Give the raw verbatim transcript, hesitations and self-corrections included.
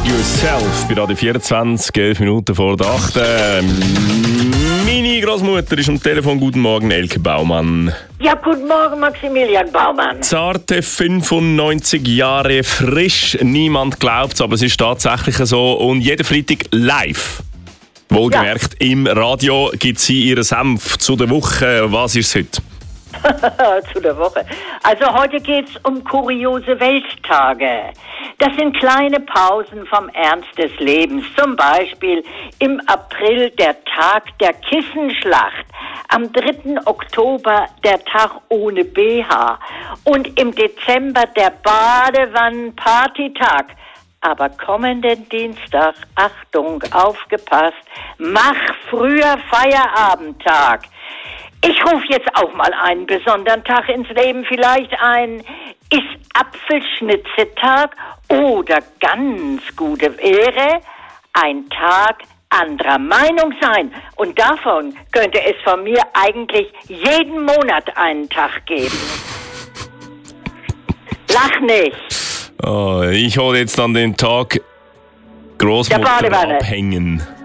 Yourself bei Radio vierundzwanzig, elf Minuten vor der acht. Meine Großmutter ist am Telefon. Guten Morgen, Elke Baumann. Ja, guten Morgen, Maximilian Baumann. Zarte fünfundneunzig Jahre frisch. Niemand glaubt es, aber es ist tatsächlich so. Und jeden Freitag live. Wohlgemerkt, ja. Im Radio gibt sie ihren Senf zu der Woche. Was ist es heute? Zu der Woche. Also heute geht's um kuriose Welttage. Das sind kleine Pausen vom Ernst des Lebens. Zum Beispiel im April der Tag der Kissenschlacht. Am dritten Oktober der Tag ohne B H. Und im Dezember der Badewannen-Partytag. Aber kommenden Dienstag, Achtung, aufgepasst, mach früher Feierabendtag. Ich rufe jetzt auch mal einen besonderen Tag ins Leben, vielleicht ein ist Apfelschnitzetag oder ganz gute wäre ein Tag anderer Meinung sein. Und davon könnte es von mir eigentlich jeden Monat einen Tag geben. Lach nicht. Oh, ich hole jetzt an den Tag Großmutter abhängen.